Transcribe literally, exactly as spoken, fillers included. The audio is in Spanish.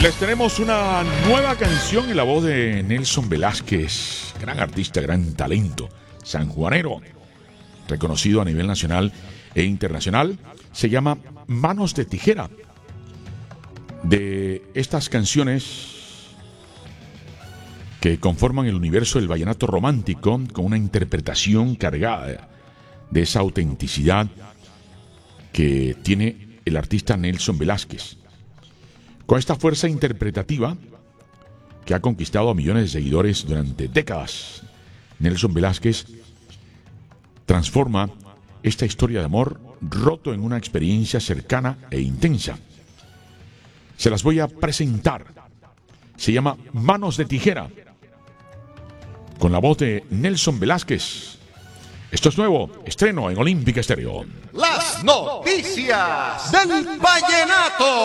Les tenemos una nueva canción en la voz de Nelson Velázquez, gran artista, gran talento, sanjuanero, reconocido a nivel nacional e internacional. Se llama Manos de Tijera. De estas canciones que conforman el universo del vallenato romántico, con una interpretación cargada de esa autenticidad que tiene el artista Nelson Velázquez. Con esta fuerza interpretativa que ha conquistado a millones de seguidores durante décadas, Nelson Velázquez transforma esta historia de amor roto en una experiencia cercana e intensa. Se las voy a presentar. Se llama Manos de Tijera, con la voz de Nelson Velázquez. Esto es nuevo, estreno en Olímpica Estéreo. Las noticias del vallenato.